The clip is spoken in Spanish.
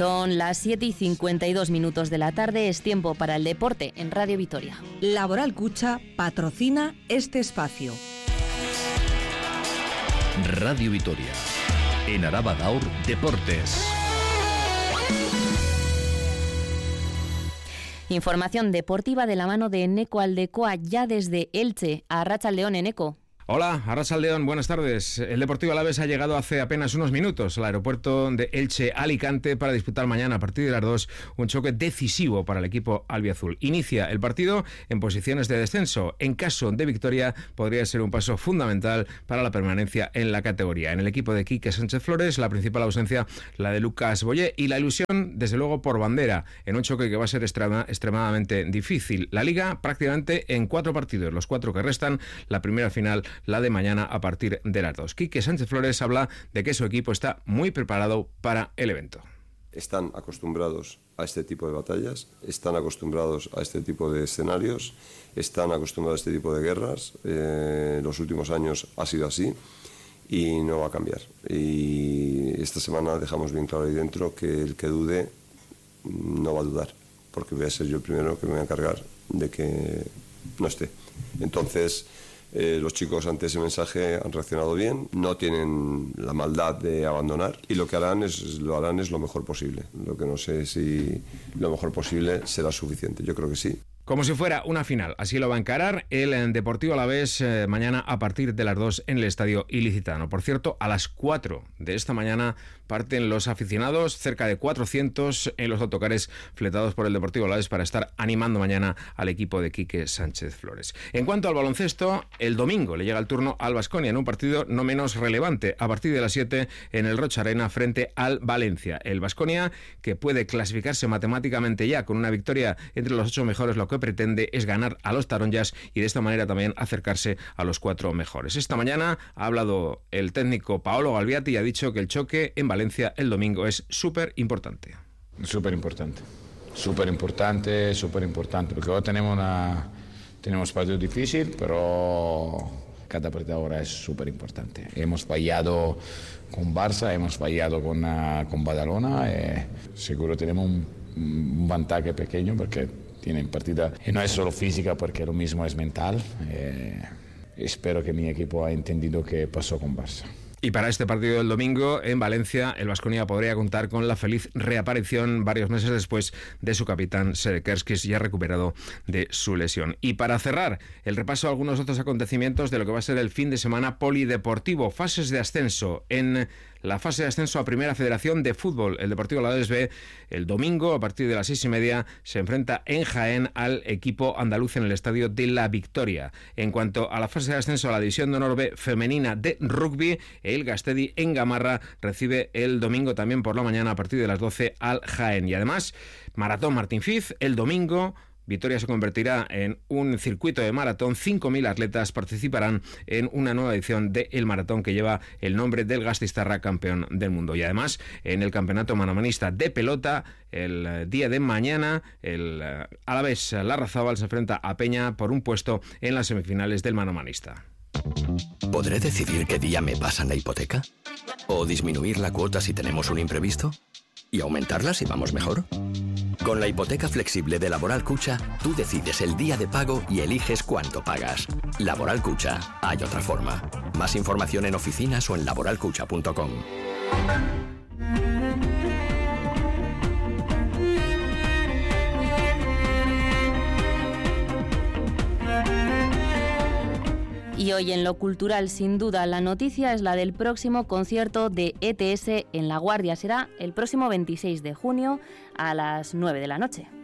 Son las 7:52 de la tarde, es tiempo para el deporte en Radio Vitoria. Laboral Cucha patrocina este espacio. Radio Vitoria. En Araba Gaur, Deportes. Información deportiva de la mano de Eneko Aldecoa, ya desde Elche. Arratsaldeon, Eneko. Hola, Arratsaldeon, buenas tardes. El Deportivo Alavés ha llegado hace apenas unos minutos al aeropuerto de Elche-Alicante para disputar mañana a partir de las 2 un choque decisivo para el equipo albiazul. Inicia el partido en posiciones de descenso. En caso de victoria, podría ser un paso fundamental para la permanencia en la categoría. En el equipo de Quique Sánchez Flores, la principal ausencia, la de Lucas Boyé, y la ilusión, desde luego, por bandera, en un choque que va a ser extremadamente difícil. La Liga prácticamente en 4 partidos, los 4 que restan, la primera final la de mañana a partir de las 2. Quique Sánchez Flores habla de que su equipo está muy preparado para el evento. Están acostumbrados a este tipo de batallas, están acostumbrados a este tipo de escenarios, están acostumbrados a este tipo de guerras. Los últimos años ha sido así y no va a cambiar. Y esta semana dejamos bien claro ahí dentro que el que dude no va a dudar, porque voy a ser yo el primero que me voy a encargar de que no esté. Entonces, los chicos ante ese mensaje han reaccionado bien, no tienen la maldad de abandonar y lo que harán es lo mejor posible. Lo que no sé si lo mejor posible será suficiente, yo creo que sí. Como si fuera una final, así lo va a encarar el Deportivo Alavés mañana a partir de las 2 en el Estadio Ilicitano. Por cierto, a las 4 de esta mañana parten los aficionados, cerca de 400 en los autocares fletados por el Deportivo Alavés para estar animando mañana al equipo de Quique Sánchez Flores. En cuanto al baloncesto, el domingo le llega el turno al Baskonia en un partido no menos relevante, a partir de las 7 en el Rocha Arena frente al Valencia. El Baskonia, que puede clasificarse matemáticamente ya con una victoria entre los 8 mejores, lo que pretende es ganar a los taronjas y de esta manera también acercarse a los 4 mejores. Esta mañana ha hablado el técnico Paolo Galviati y ha dicho que el choque en Valencia el domingo es súper importante. Súper importante, porque ahora tenemos partido difícil, pero cada partido ahora es súper importante. Hemos fallado con Barça, hemos fallado con Badalona, seguro tenemos un ventaja pequeño porque tienen partida, y no es solo física porque lo mismo es mental. Espero que mi equipo haya entendido qué pasó con Barça. Y para este partido del domingo en Valencia, el Baskonia podría contar con la feliz reaparición varios meses después de su capitán Sedekerskis, ya recuperado de su lesión. Y para cerrar el repaso a algunos otros acontecimientos de lo que va a ser el fin de semana polideportivo, fases de ascenso. En la fase de ascenso a Primera Federación de Fútbol, el Deportivo Alavés B, el domingo a partir de las 6:30 se enfrenta en Jaén al equipo andaluz en el Estadio de la Victoria. En cuanto a la fase de ascenso a la División de Honor B femenina de rugby, el Gastedi en Gamarra recibe el domingo también por la mañana a partir de las 12 al Jaén. Y además, Maratón Martín Fiz, el domingo Vitoria se convertirá en un circuito de maratón. 5.000 atletas participarán en una nueva edición del maratón que lleva el nombre del Gasteiztarra campeón del mundo. Y además, en el campeonato manomanista de pelota, el día de mañana, el Alavés Larrazábal se enfrenta a Peña por un puesto en las semifinales del manomanista. ¿Podré decidir qué día me pasan la hipoteca? ¿O disminuir la cuota si tenemos un imprevisto? ¿Y aumentarla si vamos mejor? Con la hipoteca flexible de Laboral Cucha, tú decides el día de pago y eliges cuánto pagas. Laboral Cucha, hay otra forma. Más información en oficinas o en laboralcucha.com. Y hoy en lo cultural, sin duda, la noticia es la del próximo concierto de ETS en La Guardia. Será el próximo 26 de junio a las 9 de la noche.